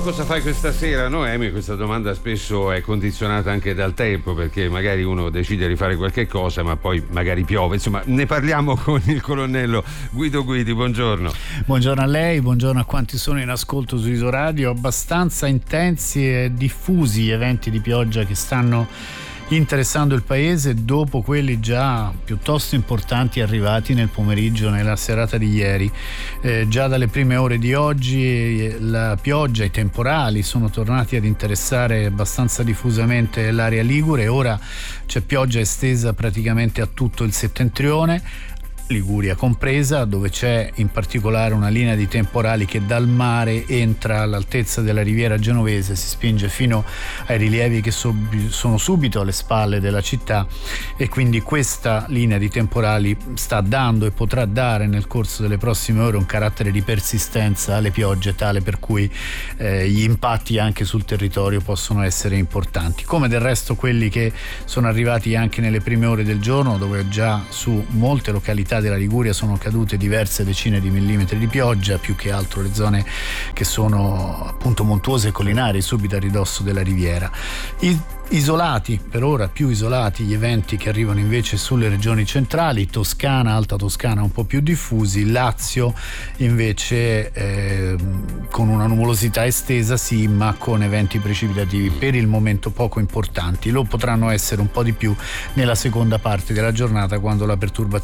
cosa fai questa sera, Noemi? Questa domanda spesso è condizionata anche dal tempo, perché magari uno decide di fare qualche cosa ma poi magari piove. Insomma, ne parliamo con il colonnello Guido Guidi. Buongiorno. Buongiorno a lei, buongiorno a quanti sono in ascolto su Isoradio. Abbastanza intensi e diffusi gli eventi di pioggia che stanno interessando il paese dopo quelli già piuttosto importanti arrivati nel pomeriggio, nella serata di ieri. Già dalle prime ore di oggi la pioggia, i temporali sono tornati ad interessare abbastanza diffusamente l'area ligure. Ora c'è pioggia estesa praticamente a tutto il settentrione, Liguria compresa, dove c'è in particolare una linea di temporali che dal mare entra all'altezza della riviera genovese, si spinge fino ai rilievi che sono subito alle spalle della città, e quindi questa linea di temporali sta dando e potrà dare nel corso delle prossime ore un carattere di persistenza alle piogge tale per cui gli impatti anche sul territorio possono essere importanti, come del resto quelli che sono arrivati anche nelle prime ore del giorno, dove già su molte località della Liguria sono cadute diverse decine di millimetri di pioggia, più che altro le zone che sono appunto montuose e collinari subito a ridosso della riviera. Isolati, per ora più isolati, gli eventi che arrivano invece sulle regioni centrali, Toscana, Alta Toscana un po' più diffusi, Lazio invece con una nuvolosità estesa sì, ma con eventi precipitativi per il momento poco importanti. Lo potranno essere un po' di più nella seconda parte della giornata, quando la perturbazione